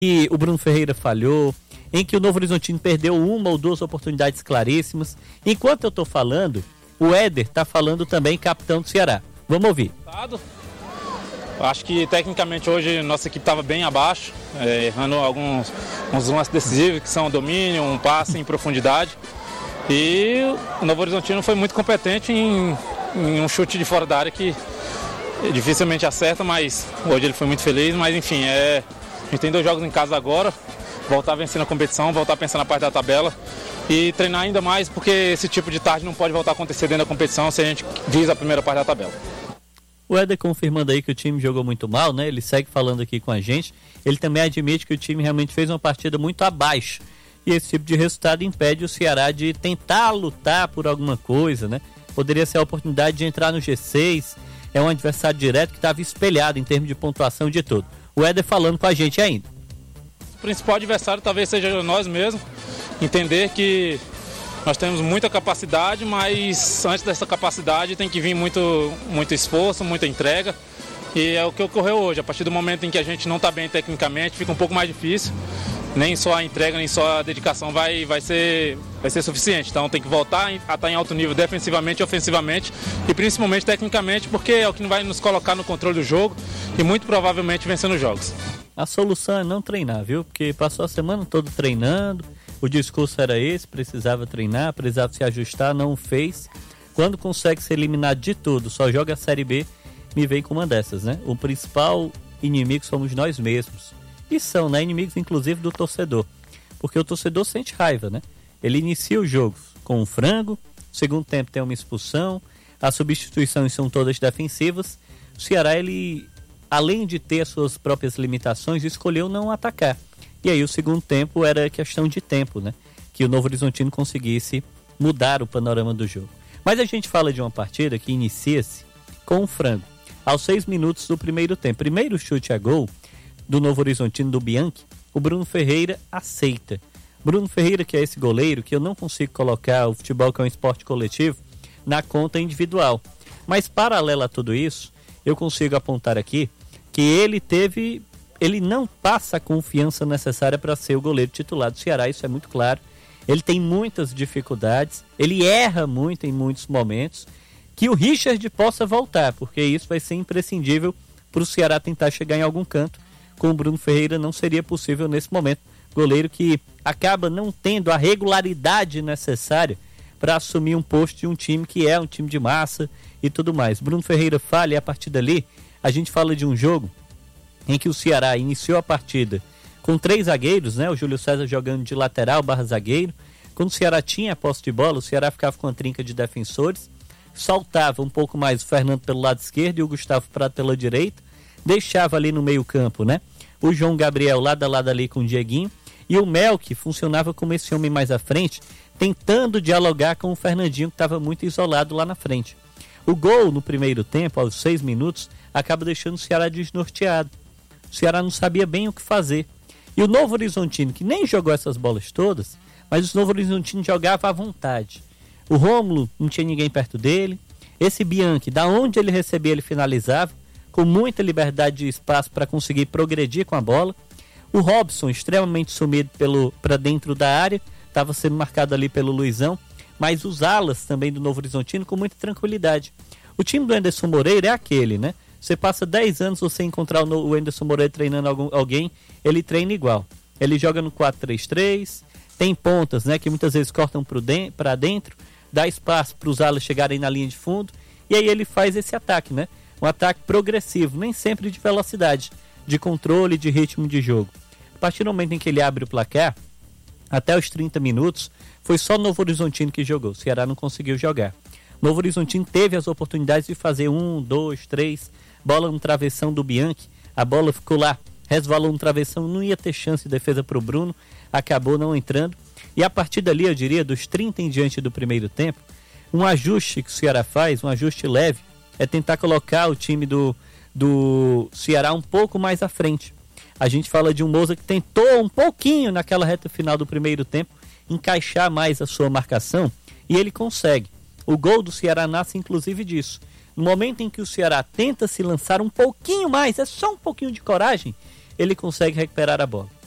que o Bruno Ferreira falhou, em que o Novo Horizontino perdeu uma ou duas oportunidades claríssimas. Enquanto eu estou falando, o Éder está falando também, capitão do Ceará. Vamos ouvir. Acho que tecnicamente hoje nossa equipe estava bem abaixo, errando alguns lances decisivos, que são domínio, um passe em profundidade. E o Novo Horizontino foi muito competente em um chute de fora da área que dificilmente acerta, mas hoje ele foi muito feliz. Mas enfim, a gente tem 2 jogos em casa agora, voltar a vencer na competição, voltar a pensar na parte da tabela e treinar ainda mais, porque esse tipo de tarde não pode voltar a acontecer dentro da competição se a gente visa a primeira parte da tabela. O Éder confirmando aí que o time jogou muito mal, né? Ele segue falando aqui com a gente. Ele também admite que o time realmente fez uma partida muito abaixo. E esse tipo de resultado impede o Ceará de tentar lutar por alguma coisa, né? Poderia ser a oportunidade de entrar no G6. É um adversário direto que estava espelhado em termos de pontuação de tudo. O Éder falando com a gente ainda. O principal adversário talvez seja nós mesmos. Entender que nós temos muita capacidade, mas antes dessa capacidade tem que vir muito esforço, muita entrega. E é o que ocorreu hoje. A partir do momento em que a gente não está bem tecnicamente, fica um pouco mais difícil. Nem só a entrega, nem só a dedicação vai ser suficiente. Então tem que voltar a estar em alto nível defensivamente e ofensivamente. E principalmente tecnicamente, porque é o que vai nos colocar no controle do jogo e muito provavelmente vencendo os jogos. A solução é não treinar, viu? Porque passou a semana toda treinando. O discurso era esse, precisava treinar, precisava se ajustar, não fez. Quando consegue ser eliminado de tudo, só joga a Série B, me vem com uma dessas, né? O principal inimigo somos nós mesmos. E são, né? Inimigos, inclusive, do torcedor. Porque o torcedor sente raiva, né? Ele inicia o jogo com um frango, no segundo tempo tem uma expulsão, as substituições são todas defensivas. O Ceará, ele, além de ter as suas próprias limitações, escolheu não atacar. E aí o segundo tempo era questão de tempo, né? Que o Novo Horizontino conseguisse mudar o panorama do jogo. Mas a gente fala de uma partida que inicia-se com um frango. Aos 6 minutos do primeiro tempo. Primeiro chute a gol do Novo Horizontino, do Bianchi, o Bruno Ferreira aceita. Bruno Ferreira, que é esse goleiro, que eu não consigo colocar o futebol, que é um esporte coletivo, na conta individual. Mas paralelo a tudo isso, eu consigo apontar aqui que ele não passa a confiança necessária para ser o goleiro titular do Ceará, isso é muito claro. Ele tem muitas dificuldades, ele erra muito em muitos momentos. Que o Richard possa voltar, porque isso vai ser imprescindível para o Ceará tentar chegar em algum canto. Com o Bruno Ferreira não seria possível nesse momento. Goleiro que acaba não tendo a regularidade necessária para assumir um posto de um time que é um time de massa e tudo mais. Bruno Ferreira falha e a partir dali a gente fala de um jogo em que o Ceará iniciou a partida com 3 zagueiros, né? O Júlio César jogando de lateral / zagueiro. Quando o Ceará tinha a posse de bola, o Ceará ficava com a trinca de defensores, soltava um pouco mais o Fernando pelo lado esquerdo e o Gustavo Prato pela direita, deixava ali no meio campo, né? O João Gabriel lado a lado ali com o Dieguinho, e o Melk funcionava como esse homem mais à frente, tentando dialogar com o Fernandinho, que estava muito isolado lá na frente. O gol no primeiro tempo, aos 6 minutos, acaba deixando o Ceará desnorteado. O Ceará não sabia bem o que fazer. E o Novo Horizontino, que nem jogou essas bolas todas, mas o Novo Horizontino jogava à vontade. O Rômulo não tinha ninguém perto dele. Esse Bianchi, da onde ele recebia, ele finalizava, com muita liberdade de espaço para conseguir progredir com a bola. O Robson, extremamente sumido para dentro da área, estava sendo marcado ali pelo Luizão, mas os alas também do Novo Horizontino com muita tranquilidade. O time do Anderson Moreira é aquele, né? Você passa 10 anos, você encontrar o Anderson Moreira treinando alguém, ele treina igual. Ele joga no 4-3-3, tem pontas, né, que muitas vezes cortam para dentro, dá espaço para os alas chegarem na linha de fundo, e aí ele faz esse ataque, né? Um ataque progressivo, nem sempre de velocidade, de controle, de ritmo de jogo. A partir do momento em que ele abre o placar, até os 30 minutos, foi só o Novo Horizontino que jogou. O Ceará não conseguiu jogar. O Novo Horizontino teve as oportunidades de fazer 1, 2, 3, bola no travessão do Bianchi, a bola ficou lá, resvalou no travessão, não ia ter chance de defesa para o Bruno, acabou não entrando. E a partir dali, eu diria, dos 30 em diante do primeiro tempo, um ajuste que o Ceará faz, um ajuste leve, é tentar colocar o time do Ceará um pouco mais à frente. A gente fala de um Moza que tentou um pouquinho naquela reta final do primeiro tempo encaixar mais a sua marcação e ele consegue. O gol do Ceará nasce inclusive disso. No momento em que o Ceará tenta se lançar um pouquinho mais, é só um pouquinho de coragem, ele consegue recuperar a bola.